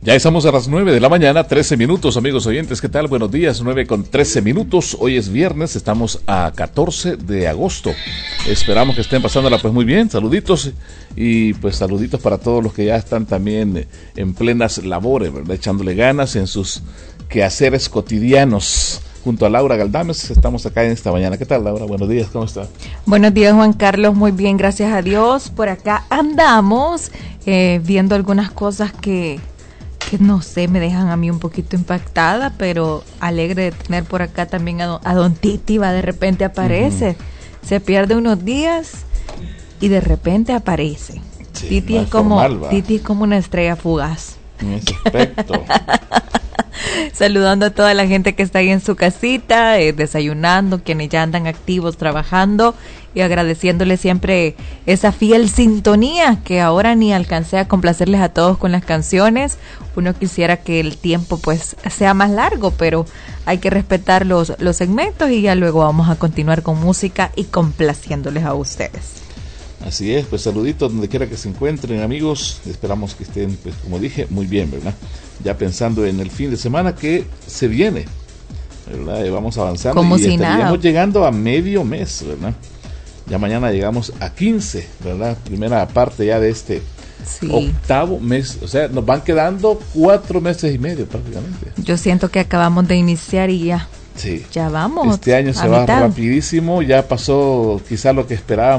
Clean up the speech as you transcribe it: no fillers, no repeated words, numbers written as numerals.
Ya estamos a las 9 de la mañana, 13 minutos, amigos oyentes. ¿Qué tal? Buenos días, 9:13. Hoy es viernes, estamos a 14 de agosto. Esperamos que estén pasándola pues muy bien. Saluditos y pues saluditos para todos los que ya están también en plenas labores, ¿verdad? Echándole ganas en sus quehaceres cotidianos. Junto a Laura Galdames, estamos acá en esta mañana. ¿Qué tal, Laura? Buenos días, ¿cómo está? Buenos días, Juan Carlos. Muy bien, gracias a Dios. Por acá andamos viendo algunas cosas que no sé, me dejan a mí un poquito impactada, pero alegre de tener por acá también a don Titi. De repente aparece, se pierde unos días y de repente aparece. Sí, Titi es como una estrella fugaz. En ese aspecto. Saludando a toda la gente que está ahí en su casita, desayunando, quienes ya andan activos trabajando, y agradeciéndoles siempre esa fiel sintonía que ahora ni alcancé a complacerles a todos con las canciones. Uno quisiera que el tiempo pues sea más largo, pero hay que respetar los segmentos y ya luego vamos a continuar con música y complaciéndoles a ustedes. Así es, pues saluditos donde quiera que se encuentren, amigos. Esperamos que estén, pues como dije, muy bien, ¿verdad? Ya pensando en el fin de semana que se viene, ¿verdad? Y vamos avanzando como y si estaríamos nada. Llegando a medio mes, ¿verdad? Ya mañana llegamos a 15, ¿verdad? Primera parte ya de este octavo mes. O sea, nos van quedando 4 meses y medio prácticamente. Yo siento que acabamos de iniciar y ya. Sí. Ya vamos. Este año se va rapidísimo, ya pasó quizá lo que esperábamos